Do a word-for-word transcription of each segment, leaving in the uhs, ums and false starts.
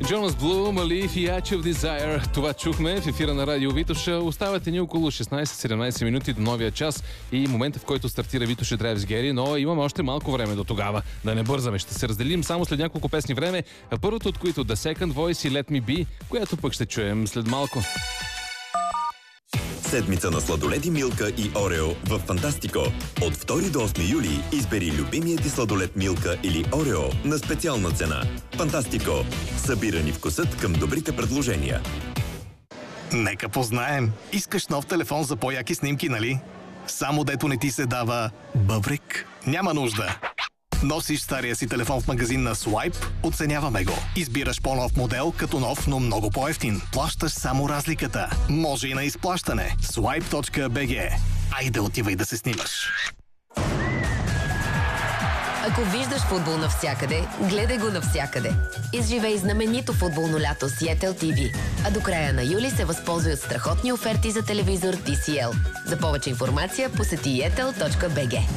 Джонас Блу, Малиф и Edge of Desire. Това чухме в ефира на Радио Витоша. Оставате ни около шестнайсет-седемнайсет минути до новия час и момента, в който стартира Витоша Drives Gary, но имаме още малко време до тогава. Да не бързаме. Ще се разделим само след няколко песни време. Първото от които The Second Voice и Let Me Be, която пък ще чуем след малко. Седмица на сладоледи Милка и Орео в Фантастико. От втори до осми юли избери любимия ти сладолед Милка или Орео на специална цена. Фантастико. Събирани вкусът към добрите предложения. Нека познаем. Искаш нов телефон за по-яки снимки, нали? Само дето не ти се дава бъбрик? Няма нужда. Носиш стария си телефон в магазин на Swipe, оценяваме го. Избираш по-нов модел, като нов, но много по-евтин. Плащаш само разликата. Може и на изплащане. Swipe точка би джи. Айде отивай да се снимаш. Ако виждаш футбол навсякъде, гледай го навсякъде. Изживей знаменито футболно лято с Ятел ти ви. А до края на юли се възползвай от страхотни оферти за телевизор Ти Си Ел. За повече информация посети ятел точка би джи.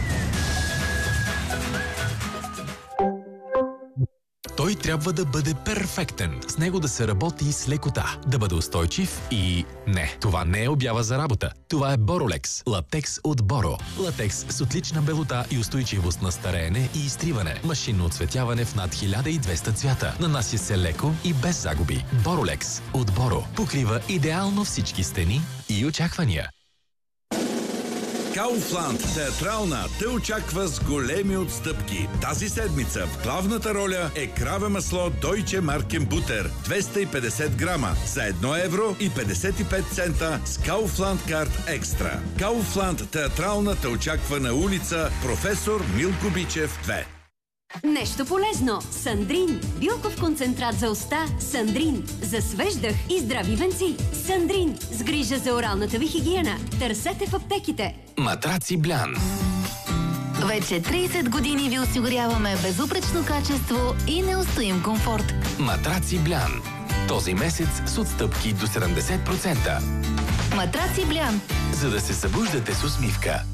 Той трябва да бъде перфектен. С него да се работи с лекота. Да бъде устойчив и... Не, това не е обява за работа. Това е Боролекс. Латекс от Боро. Латекс с отлична белота и устойчивост на стареене и изтриване. Машинно оцветяване в над хиляда и двеста цвята. Нанася се леко и без загуби. Боролекс от Боро. Покрива идеално всички стени и очаквания. Kaufland театрална те очаква с големи отстъпки. Тази седмица в главната роля е краве масло Deutsche Markenbutter двеста и петдесет грама за едно евро и петдесет и пет цента с Kaufland Card Extra. Kaufland театрална те очаква на улица Професор Милко Бичев две. Нещо полезно. Сандрин. Билков концентрат за уста. Сандрин. За свеж дъх и здрави венци. Сандрин. С грижа за оралната ви хигиена. Търсете в аптеките. Матраци Блян. Вече трийсет години ви осигуряваме безупречно качество и неустоим комфорт. Матраци Блян. Този месец с отстъпки до седемдесет процента. Матраци Блян. За да се събуждате с усмивка.